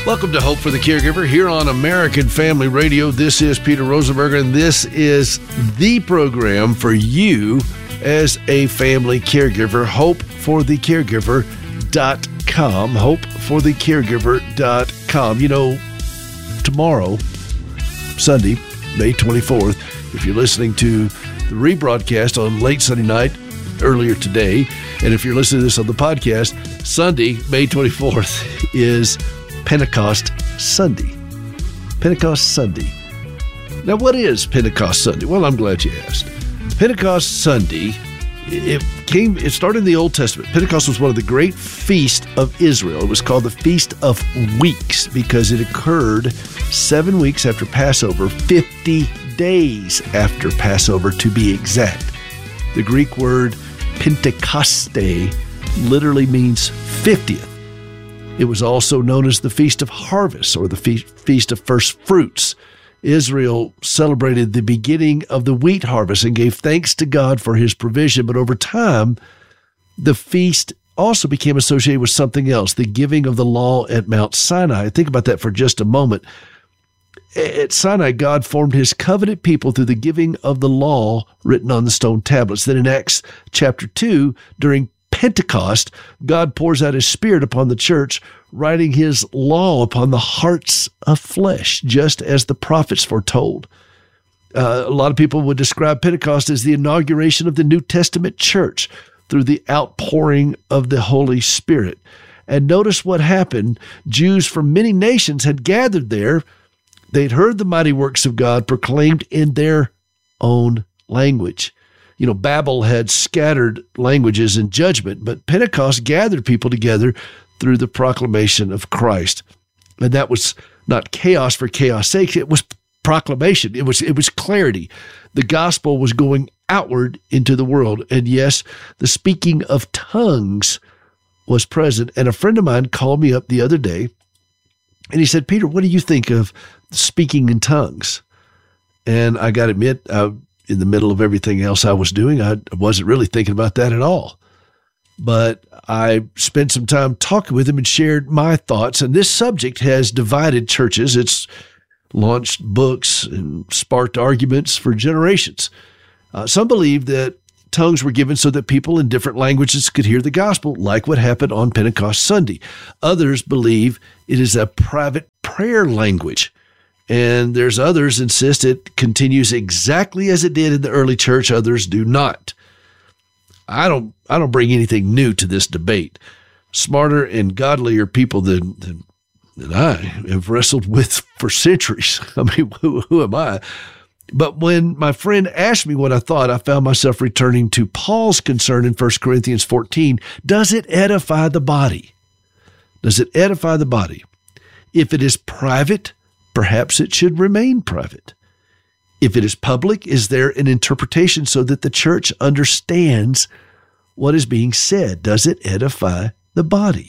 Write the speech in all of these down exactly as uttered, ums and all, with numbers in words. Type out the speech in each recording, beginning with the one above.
Welcome to Hope for the Caregiver here on American Family Radio. This is Peter Rosenberger, and this is the program for you as a family caregiver. hope for the caregiver dot com. hope for the caregiver dot com. You know, tomorrow, Sunday, May twenty-fourth, if you're listening to the rebroadcast on late Sunday night, earlier today, and if you're listening to this on the podcast, Sunday, May twenty-fourth, is Pentecost Sunday. Pentecost Sunday. Now, what is Pentecost Sunday? Well, I'm glad you asked. Pentecost Sunday, it came. It started in the Old Testament. Pentecost was one of the great feasts of Israel. It was called the Feast of Weeks because it occurred seven weeks after Passover, fifty days after Passover to be exact. The Greek word Pentecoste literally means fiftieth. It was also known as the Feast of Harvest or the Fe- Feast of First Fruits. Israel celebrated the beginning of the wheat harvest and gave thanks to God for his provision. But over time, the feast also became associated with something else, the giving of the law at Mount Sinai. Think about that for just a moment. At Sinai, God formed his covenant people through the giving of the law written on the stone tablets. Then in Acts chapter two, during Pentecost, God pours out his Spirit upon the church, writing his law upon the hearts of flesh, just as the prophets foretold. Uh, a lot of people would describe Pentecost as the inauguration of the New Testament church through the outpouring of the Holy Spirit. And notice what happened. Jews from many nations had gathered there. They'd heard the mighty works of God proclaimed in their own language. You know, Babel had scattered languages in judgment, but Pentecost gathered people together through the proclamation of Christ. And that was not chaos for chaos' sake. It was proclamation. It was, it was clarity. The gospel was going outward into the world. And yes, the speaking of tongues was present. And a friend of mine called me up the other day and he said, Peter, what do you think of speaking in tongues? And I got to admit, I, in the middle of everything else I was doing, I wasn't really thinking about that at all. But I spent some time talking with him and shared my thoughts. And this subject has divided churches. It's launched books and sparked arguments for generations. Uh, some believe that tongues were given so that people in different languages could hear the gospel, like what happened on Pentecost Sunday. Others believe it is a private prayer language. And there's others insist it continues exactly as it did in the early church. Others do not. I don't I don't bring anything new to this debate. Smarter and godlier people than, than, than I have wrestled with for centuries. I mean, who, who am I? But when my friend asked me what I thought, I found myself returning to Paul's concern in First Corinthians fourteen. Does it edify the body? Does it edify the body? If it is private, perhaps it should remain private. If it is public, is there an interpretation so that the church understands what is being said? Does it edify the body?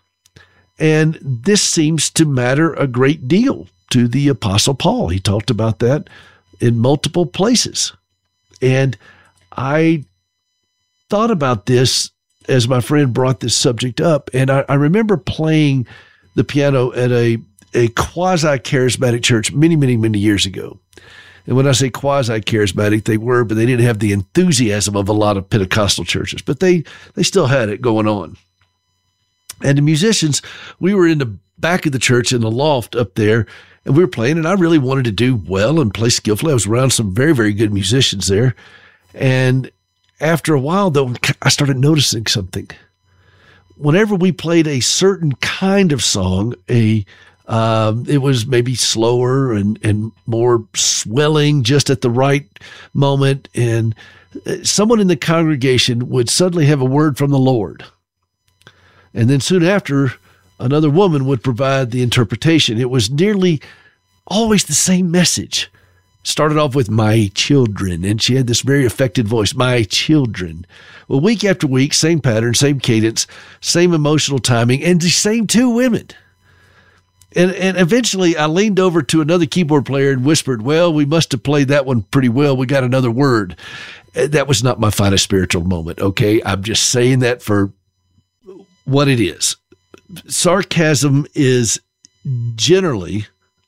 And this seems to matter a great deal to the Apostle Paul. He talked about that in multiple places. And I thought about this as my friend brought this subject up. And I, I remember playing the piano at a a quasi-charismatic church many, many, many years ago. And when I say quasi-charismatic, they were, but they didn't have the enthusiasm of a lot of Pentecostal churches, but they, they still had it going on. And the musicians, we were in the back of the church in the loft up there, and we were playing, and I really wanted to do well and play skillfully. I was around some very, very good musicians there. And after a while, though, I started noticing something. Whenever we played a certain kind of song, a Um, it was maybe slower and, and more swelling just at the right moment. And someone in the congregation would suddenly have a word from the Lord. And then soon after, another woman would provide the interpretation. It was nearly always the same message. Started off with "my children," and she had this very affected voice, "my children." Well, week after week, same pattern, same cadence, same emotional timing, and the same two women. And and eventually I leaned over to another keyboard player and whispered, "Well, we must have played that one pretty well. We got another word." That was not my finest spiritual moment, okay? I'm just saying that for what it is. Sarcasm is generally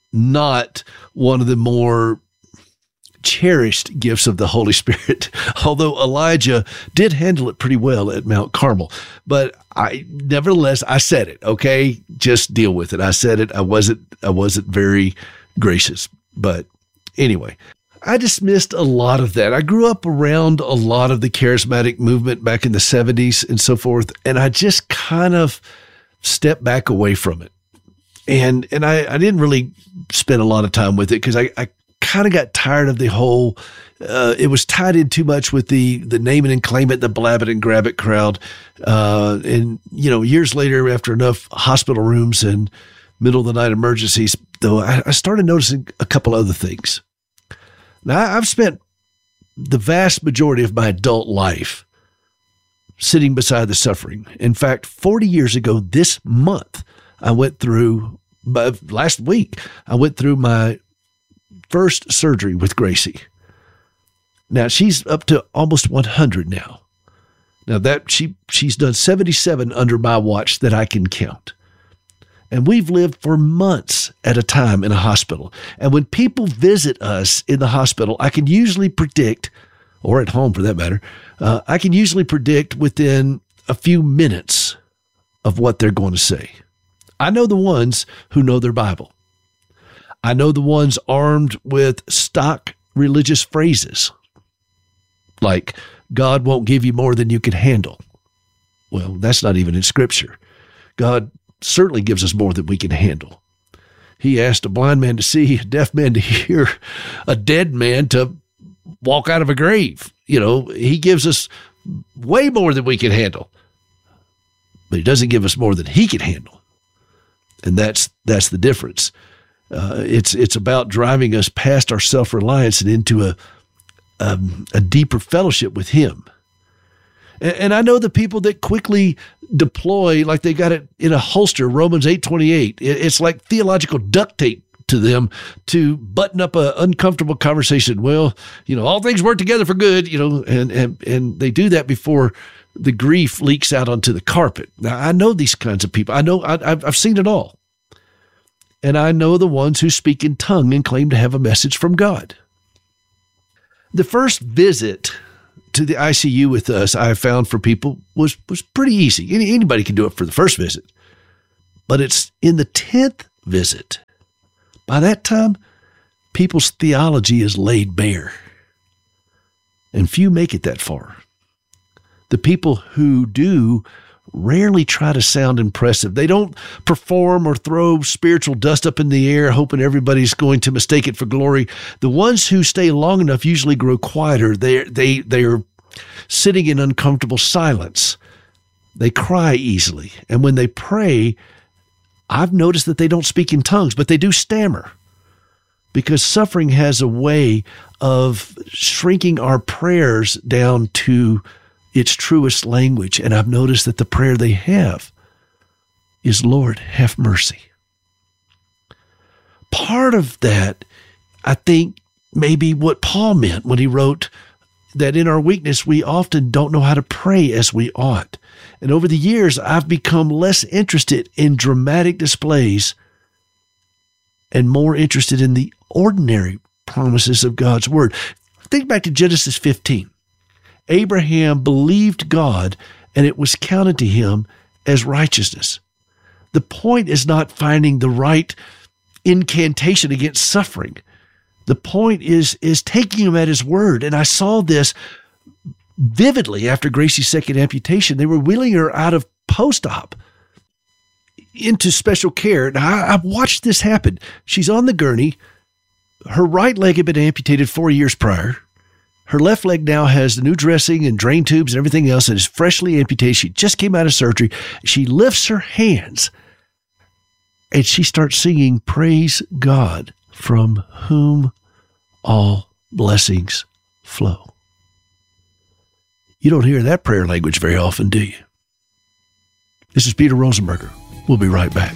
not one of the more cherished gifts of the Holy Spirit, although Elijah did handle it pretty well at Mount Carmel. But I, nevertheless, I said it, okay? Just deal with it. I said it. I wasn't, I wasn't very gracious. But anyway, I dismissed a lot of that. I grew up around a lot of the charismatic movement back in the seventies and so forth, and I just kind of stepped back away from it. And and I, I didn't really spend a lot of time with it because I, I kind of got tired of the whole, uh, it was tied in too much with the the name it and claim it, the blab it and grab it crowd. Uh, and, you know, years later, after enough hospital rooms and middle of the night emergencies, though, I, I started noticing a couple other things. Now, I've spent the vast majority of my adult life sitting beside the suffering. In fact, forty years ago this month, I went through, last week, I went through my first surgery with Gracie. Now, she's up to almost one hundred now. Now, that she she's done seventy-seven under my watch that I can count. And we've lived for months at a time in a hospital. And when people visit us in the hospital, I can usually predict, or at home for that matter, uh, I can usually predict within a few minutes of what they're going to say. I know the ones who know their Bible. I know the ones armed with stock religious phrases like, God won't give you more than you can handle. Well, that's not even in Scripture. God certainly gives us more than we can handle. He asked a blind man to see, a deaf man to hear, a dead man to walk out of a grave. You know, he gives us way more than we can handle, but he doesn't give us more than he can handle. And that's, that's the difference. Uh, it's, it's about driving us past our self-reliance and into a, um, a deeper fellowship with him. And I know the people that quickly deploy, like they got it in a holster, Romans eight twenty-eight. It's like theological duct tape to them to button up an uncomfortable conversation. Well, you know, all things work together for good, you know, and, and, and they do that before the grief leaks out onto the carpet. Now, I know these kinds of people. I know, I, I've, I've seen it all. And I know the ones who speak in tongue and claim to have a message from God. The first visit to the I C U with us, I found for people was, was pretty easy. Any, anybody can do it for the first visit. But it's in the tenth visit. By that time, people's theology is laid bare. And few make it that far. The people who do rarely try to sound impressive. They don't perform or throw spiritual dust up in the air, hoping everybody's going to mistake it for glory. The ones who stay long enough usually grow quieter. They they they're sitting in uncomfortable silence. They cry easily, and when they pray, I've noticed that they don't speak in tongues, but they do stammer, because suffering has a way of shrinking our prayers down to its truest language. And I've noticed that the prayer they have is, Lord, have mercy. Part of that, I think, may be what Paul meant when he wrote that in our weakness, we often don't know how to pray as we ought. And over the years, I've become less interested in dramatic displays and more interested in the ordinary promises of God's word. Think back to Genesis fifteen. Abraham believed God, and it was counted to him as righteousness. The point is not finding the right incantation against suffering. The point is, is taking him at his word. And I saw this vividly after Gracie's second amputation. They were wheeling her out of post-op into special care. Now, I, I've watched this happen. She's on the gurney. Her right leg had been amputated four years prior. Her left leg now has the new dressing and drain tubes and everything else and is freshly amputated. She just came out of surgery. She lifts her hands and she starts singing, "Praise God, from whom all blessings flow." You don't hear that prayer language very often, do you? This is Peter Rosenberger. We'll be right back.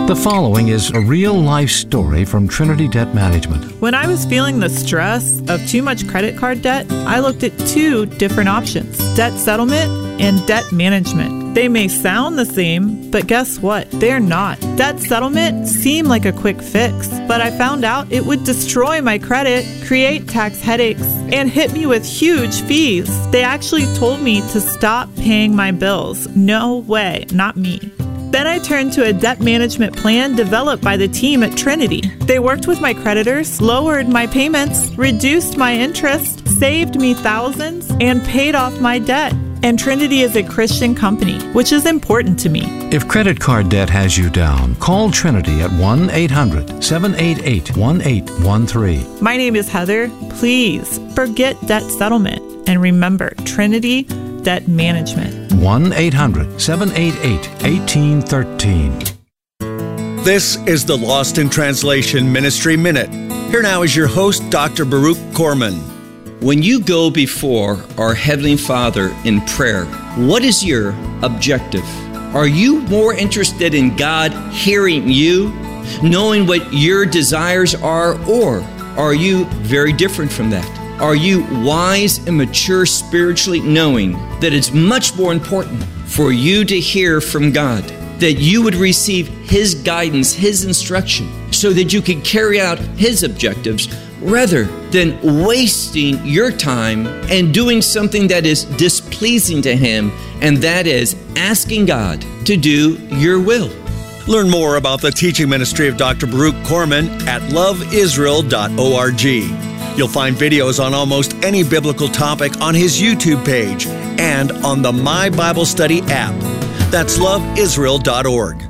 The following is a real-life story from Trinity Debt Management. When I was feeling the stress of too much credit card debt, I looked at two different options: debt settlement and debt management. They may sound the same, but guess what? They're not. Debt settlement seemed like a quick fix, but I found out it would destroy my credit, create tax headaches, and hit me with huge fees. They actually told me to stop paying my bills. No way, not me. Then I turned to a debt management plan developed by the team at Trinity. They worked with my creditors, lowered my payments, reduced my interest, saved me thousands, and paid off my debt. And Trinity is a Christian company, which is important to me. If credit card debt has you down, call Trinity at one eight hundred, seven eight eight, one eight one three. My name is Heather. Please forget debt settlement and remember Trinity Debt Management. one eight hundred, seven eight eight, one eight one three. This is the Lost in Translation Ministry Minute. Here now is your host, Doctor Baruch Corman. When you go before our Heavenly Father in prayer, what is your objective? Are you more interested in God hearing you, knowing what your desires are, or are you very different from that? Are you wise and mature spiritually, knowing that it's much more important for you to hear from God, that you would receive His guidance, His instruction, so that you can carry out His objectives, rather than wasting your time and doing something that is displeasing to Him, and that is asking God to do your will? Learn more about the teaching ministry of Doctor Baruch Corman at love israel dot org. You'll find videos on almost any biblical topic on his YouTube page and on the My Bible Study app. That's love israel dot org.